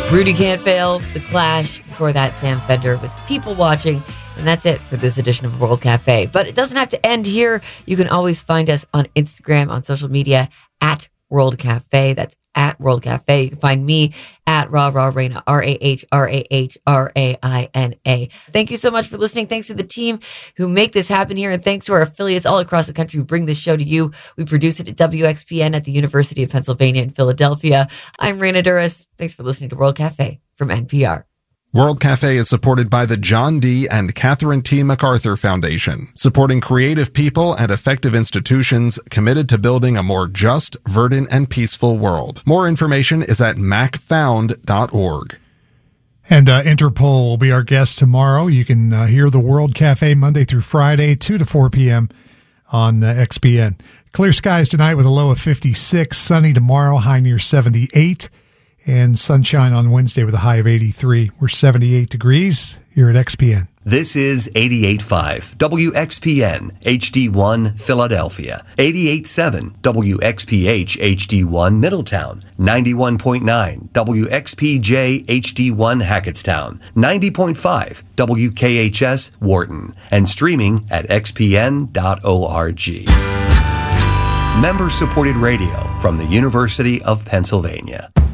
Rudy Can't Fail, The Clash. Before that, Sam Fender with People Watching. And that's it for this edition of World Cafe. But it doesn't have to end here. You can always find us on Instagram, on social media, at World Cafe. That's at World Cafe. You can find me at Raina, RAHRAHRAINA. Thank you so much for listening. Thanks to the team who make this happen here. And thanks to our affiliates all across the country who bring this show to you. We produce it at WXPN at the University of Pennsylvania in Philadelphia. I'm Raina Duras. Thanks for listening to World Cafe from NPR. World Cafe is supported by the John D. and Catherine T. MacArthur Foundation, supporting creative people and effective institutions committed to building a more just, verdant, and peaceful world. More information is at macfound.org. And Interpol will be our guest tomorrow. You can hear the World Cafe Monday through Friday, 2 to 4 p.m. on XPN. Clear skies tonight with a low of 56, sunny tomorrow, high near 78. And sunshine on Wednesday with a high of 83. We're 78 degrees here at XPN. This is 88.5 WXPN HD1 Philadelphia, 88.7 WXPH HD1 Middletown, 91.9 WXPJ HD1 Hackettstown, 90.5 WKHS Wharton, and streaming at xpn.org. Member-supported radio from the University of Pennsylvania.